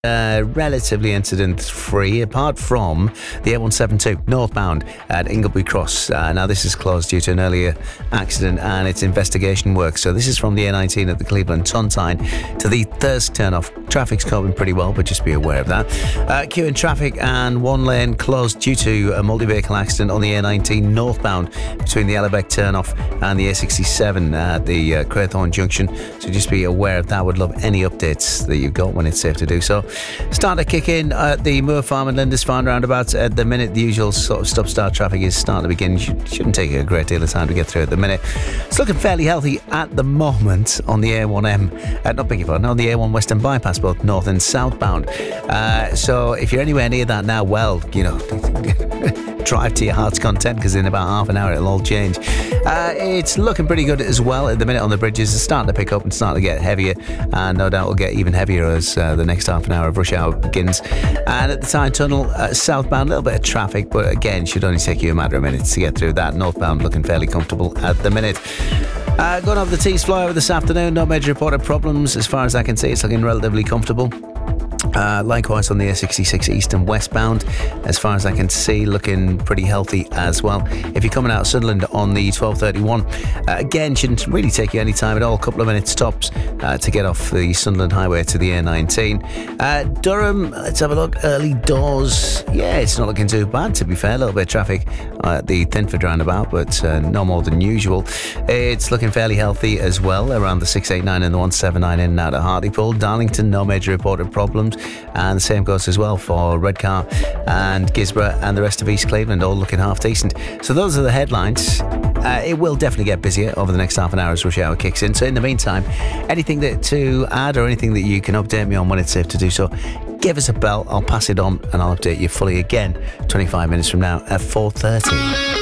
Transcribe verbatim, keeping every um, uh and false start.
Uh, relatively incident-free, apart from the A one seventy-two northbound at Ingleby Cross. Uh, now, this is closed due to an earlier accident and its investigation work. So this is from the A nineteen at the Cleveland Tontine to the Thirsk turnoff. Traffic's coping pretty well, but just be aware of that. Uh, queue in traffic and one lane closed due to a multi-vehicle accident on the A nineteen northbound between the Ellerbeck turnoff and the A sixty-seven at the uh, Craythorne Junction. So just be aware of that. Would love any updates that you've got when it's safe to do so. Starting to kick in at the Moor Farm and Lindisfarne roundabouts at the minute. The usual sort of stop-start traffic is starting to begin. Shouldn't take a great deal of time to get through at the minute. It's looking fairly healthy at the moment on the A one M, uh, not beg your pardon, on the A one Western Bypass, both north and southbound. Uh, so if you're anywhere near that now, well, you know, drive to your heart's content, because in about half an hour it'll all change. Uh, it's looking pretty good as well at the minute on the bridges. It's starting to pick up and starting to get heavier, and no doubt will get even heavier as uh, the next half an hour of rush hour begins. And at the Tyne Tunnel, uh, southbound, a little bit of traffic, but again, should only take you a matter of minutes to get through that. Northbound looking fairly comfortable at the minute. Uh, going over the Tees flyover this afternoon, no major reported problems as far as I can see. It's looking relatively comfortable. Uh, likewise on the A sixty-six east and westbound, as far as I can see, looking pretty healthy as well. If you're coming out of Sunderland on the twelve thirty-one, uh, again, shouldn't really take you any time at all. A couple of minutes tops uh, to get off the Sunderland Highway to the A nineteen. Uh, Durham, let's have a look. Early doors, yeah, it's not looking too bad, to be fair. A little bit of traffic uh, at the Thinford roundabout, but uh, no more than usual. It's looking fairly healthy as well around the six eighty-nine and the one seventy-nine in and out of Hartlepool. Darlington, no major reported problems. And the same goes as well for Redcar and Gisborough and the rest of East Cleveland, all looking half decent. So those are the headlines. Uh, it will definitely get busier over the next half an hour as rush hour kicks in. So in the meantime, anything that to add or anything that you can update me on when it's safe to do so, give us a bell. I'll pass it on and I'll update you fully again twenty-five minutes from now at four thirty.